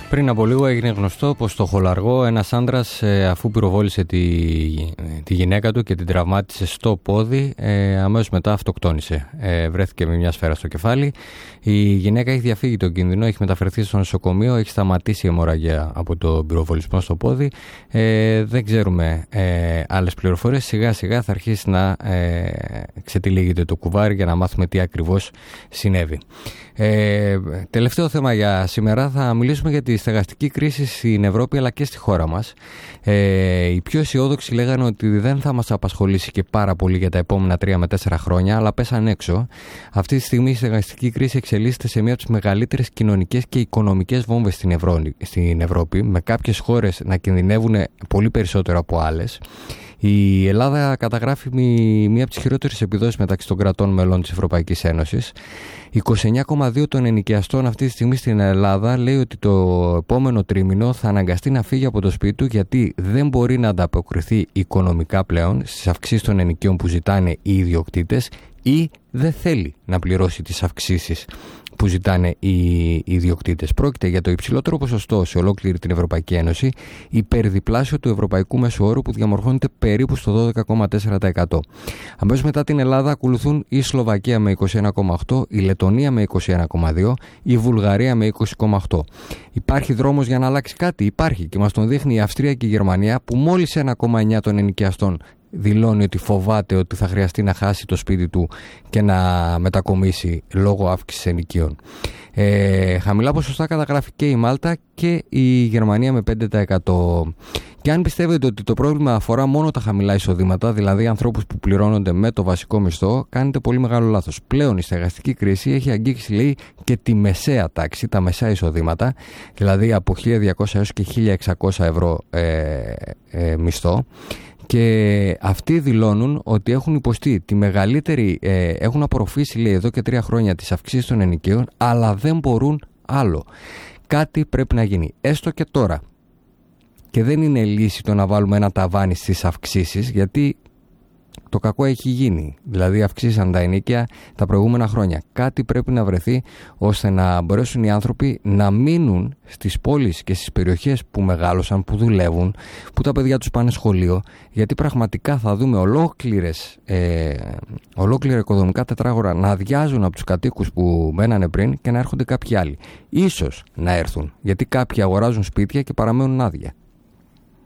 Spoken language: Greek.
Πριν από λίγο έγινε γνωστό πως στο Χολαργό ένας άντρας, αφού πυροβόλησε τη γυναίκα του και την τραυμάτισε στο πόδι, αμέσως μετά αυτοκτόνησε. Βρέθηκε με μια σφαίρα στο κεφάλι. Η γυναίκα έχει διαφύγει τον κίνδυνο, έχει μεταφερθεί στο νοσοκομείο, έχει σταματήσει η αιμορραγία από τον πυροβολισμό στο πόδι. Δεν ξέρουμε άλλες πληροφορίες. Σιγά σιγά θα αρχίσει να ξετυλίγεται το κουβάρι για να μάθουμε τι ακριβώς συνέβη. Τελευταίο θέμα για σήμερα, θα μιλήσουμε για τη στεγαστική κρίση στην Ευρώπη αλλά και στη χώρα μας. Οι πιο αισιόδοξοι λέγανε ότι δεν θα μας απασχολήσει και πάρα πολύ για τα επόμενα 3 με 4 χρόνια, αλλά πέσαν έξω. Αυτή τη στιγμή η στεγαστική κρίση εξελίσσεται σε μία από τις μεγαλύτερες κοινωνικές και οικονομικές βόμβες στην Ευρώπη, με κάποιες χώρες να κινδυνεύουν πολύ περισσότερο από άλλες. Η Ελλάδα καταγράφει μία από τις χειρότερες επιδόσεις μεταξύ των κρατών μελών της Ευρωπαϊκής Ένωσης. 29,2% των ενοικιαστών αυτή τη στιγμή στην Ελλάδα λέει ότι το επόμενο τρίμηνο θα αναγκαστεί να φύγει από το σπίτι του, γιατί δεν μπορεί να ανταποκριθεί οικονομικά πλέον στις αυξήσεις των ενοικίων που ζητάνε οι ιδιοκτήτες, ή δεν θέλει να πληρώσει τις αυξήσεις που ζητάνε οι ιδιοκτήτες. Πρόκειται για το υψηλότερο ποσοστό σε ολόκληρη την Ευρωπαϊκή Ένωση, υπερδιπλάσιο του ευρωπαϊκού μέσου όρου που διαμορφώνεται περίπου στο 12,4%. Αμέσως μετά την Ελλάδα ακολουθούν η Σλοβακία με 21,8%, η Λετονία με 21,2%, η Βουλγαρία με 20,8%. Υπάρχει δρόμος για να αλλάξει κάτι? Υπάρχει, και μας τον δείχνει η Αυστρία και η Γερμανία, που μόλις 1,9% των ενοικιαστών δηλώνει ότι φοβάται ότι θα χρειαστεί να χάσει το σπίτι του και να μετακομίσει λόγω αύξησης ενοικίων. Χαμηλά ποσοστά καταγράφει και η Μάλτα και η Γερμανία με 5%. Και αν πιστεύετε ότι το πρόβλημα αφορά μόνο τα χαμηλά εισοδήματα, δηλαδή ανθρώπους που πληρώνονται με το βασικό μισθό, κάνετε πολύ μεγάλο λάθος. Πλέον η στεγαστική κρίση έχει αγγίξει, λέει, και τη μεσαία τάξη, τα μεσαία εισοδήματα, δηλαδή από 1.200 έως και 1.600 ευρώ μισθό. Και αυτοί δηλώνουν ότι έχουν υποστεί τη μεγαλύτερη, έχουν απορροφήσει, λέει, εδώ και 3 χρόνια τις αυξήσεις των ενοικίων, αλλά δεν μπορούν άλλο. Κάτι πρέπει να γίνει, έστω και τώρα. Και δεν είναι λύση το να βάλουμε ένα ταβάνι στις αυξήσεις, γιατί το κακό έχει γίνει. Δηλαδή αυξήσαν τα ενοίκια τα προηγούμενα χρόνια. Κάτι πρέπει να βρεθεί ώστε να μπορέσουν οι άνθρωποι να μείνουν στις πόλεις και στις περιοχές που μεγάλωσαν, που δουλεύουν, που τα παιδιά τους πάνε σχολείο, γιατί πραγματικά θα δούμε ολόκληρα οικοδομικά τετράγωνα να αδειάζουν από τους κατοίκους που μένανε πριν και να έρχονται κάποιοι άλλοι. Ίσως να έρθουν, γιατί κάποιοι αγοράζουν σπίτια και παραμένουν άδεια.